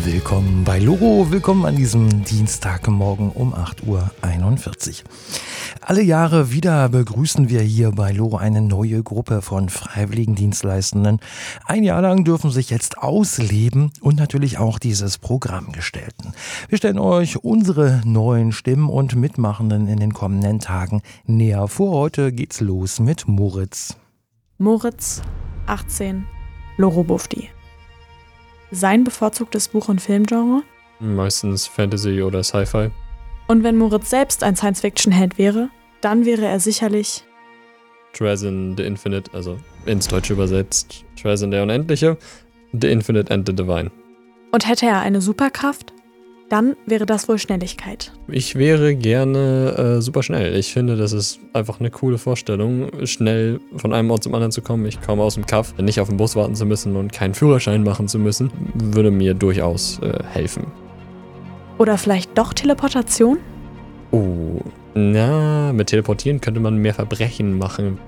Willkommen bei Loro, willkommen an diesem Dienstagmorgen um 8.41 Uhr. Alle Jahre wieder begrüßen wir hier bei Loro eine neue Gruppe von Freiwilligendienstleistenden. Ein Jahr lang dürfen sich jetzt ausleben und natürlich auch dieses Programm gestalten. Wir stellen euch unsere neuen Stimmen und Mitmachenden in den kommenden Tagen näher vor. Heute geht's los mit Moritz. Moritz, 18, Loro Bufdi. Sein bevorzugtes Buch- und Filmgenre? Meistens Fantasy oder Sci-Fi. Und wenn Moritz selbst ein Science-Fiction-Held wäre, dann wäre er sicherlich Trazyn the Infinite, also ins Deutsche übersetzt Trazyn der Unendliche, The Infinite and the Divine. Und hätte er eine Superkraft? Dann wäre das wohl Schnelligkeit. Ich wäre gerne super schnell. Ich finde, das ist einfach eine coole Vorstellung, schnell von einem Ort zum anderen zu kommen. Ich komme aus dem Kaff, nicht auf den Bus warten zu müssen und keinen Führerschein machen zu müssen, würde mir durchaus helfen. Oder vielleicht doch Teleportation? Oh, na, mit Teleportieren könnte man mehr Verbrechen machen.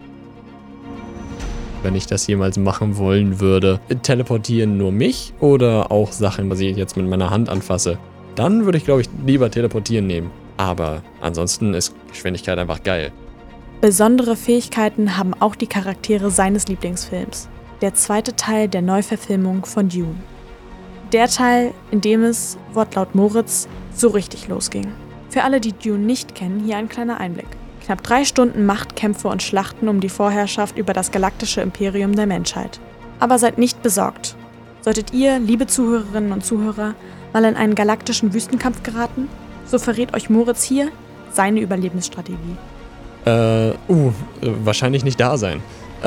Wenn ich das jemals machen wollen würde, teleportieren nur mich oder auch Sachen, was ich jetzt mit meiner Hand anfasse, dann würde ich, glaube ich, lieber teleportieren nehmen. Aber ansonsten ist Geschwindigkeit einfach geil. Besondere Fähigkeiten haben auch die Charaktere seines Lieblingsfilms, der zweite Teil der Neuverfilmung von Dune. Der Teil, in dem es, wortlaut Moritz, so richtig losging. Für alle, die Dune nicht kennen, hier ein kleiner Einblick. Knapp 3 Stunden Machtkämpfe und Schlachten um die Vorherrschaft über das galaktische Imperium der Menschheit. Aber seid nicht besorgt. Solltet ihr, liebe Zuhörerinnen und Zuhörer, mal in einen galaktischen Wüstenkampf geraten, so verrät euch Moritz hier seine Überlebensstrategie. Wahrscheinlich nicht da sein.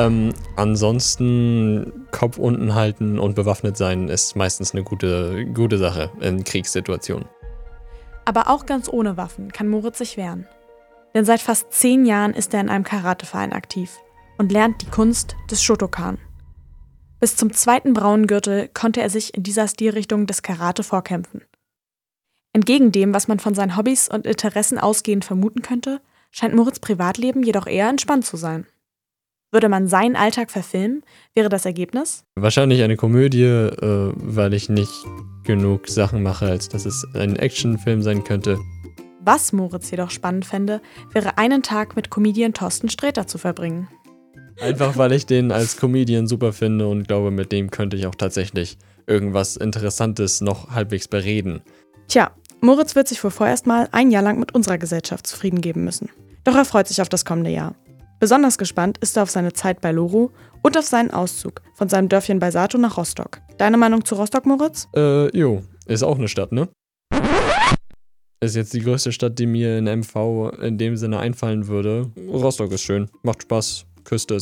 Ansonsten Kopf unten halten und bewaffnet sein ist meistens eine gute Sache in Kriegssituationen. Aber auch ganz ohne Waffen kann Moritz sich wehren. Denn seit fast 10 Jahren ist er in einem Karateverein aktiv und lernt die Kunst des Shotokan. Bis zum 2. braunen Gürtel konnte er sich in dieser Stilrichtung des Karate vorkämpfen. Entgegen dem, was man von seinen Hobbys und Interessen ausgehend vermuten könnte, scheint Moritz' Privatleben jedoch eher entspannt zu sein. Würde man seinen Alltag verfilmen, wäre das Ergebnis? Wahrscheinlich eine Komödie, weil ich nicht genug Sachen mache, als dass es ein Actionfilm sein könnte. Was Moritz jedoch spannend fände, wäre einen Tag mit Comedian Thorsten Sträter zu verbringen. Einfach weil ich den als Comedian super finde und glaube, mit dem könnte ich auch tatsächlich irgendwas Interessantes noch halbwegs bereden. Tja, Moritz wird sich wohl vorerst mal ein Jahr lang mit unserer Gesellschaft zufrieden geben müssen. Doch er freut sich auf das kommende Jahr. Besonders gespannt ist er auf seine Zeit bei Loro und auf seinen Auszug von seinem Dörfchen bei Sato nach Rostock. Deine Meinung zu Rostock, Moritz? Ist auch eine Stadt, ne? Ist jetzt die größte Stadt, die mir in MV in dem Sinne einfallen würde. Rostock ist schön, macht Spaß, Küste ist